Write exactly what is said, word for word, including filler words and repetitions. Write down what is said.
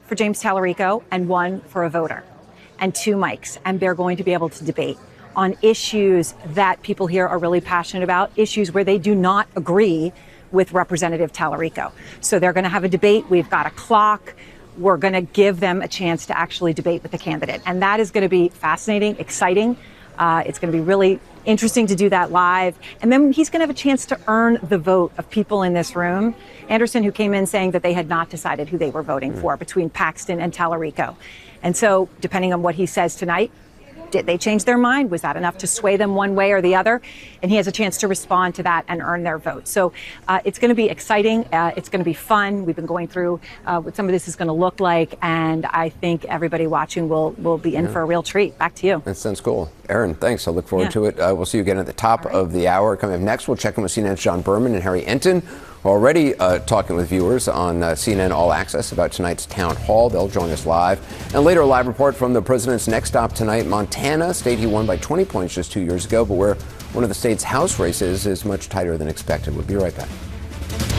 for James Tallarico and one for a voter, and two mics. And they're going to be able to debate on issues that people here are really passionate about, issues where they do not agree with Representative Tallarico. So they're going to have a debate. We've got a clock. We're going to give them a chance to actually debate with the candidate. And that is going to be fascinating, exciting. Uh, it's going to be really interesting to do that live. And then he's going to have a chance to earn the vote of people in this room. Anderson, who came in saying that they had not decided who they were voting for between Paxton and Tallarico. And so, depending on what he says tonight, did they change their mind? Was that enough to sway them one way or the other? And he has a chance to respond to that and earn their vote. So uh, it's going to be exciting. Uh, it's going to be fun. We've been going through uh, what some of this is going to look like. And I think everybody watching will, will be in yeah. for a real treat. Back to you. That sounds cool. Erin, thanks. I look forward yeah. to it. Uh, we'll see you again at the top right. of the hour. Coming up next, we'll check in with C N N's John Berman and Harry Enton. We're already uh, talking with viewers on uh, C N N All Access about tonight's town hall. They'll join us live. And later, a live report from the president's next stop tonight, Montana, state he won by twenty points just two years ago, but where one of the state's House races is much tighter than expected. We'll be right back.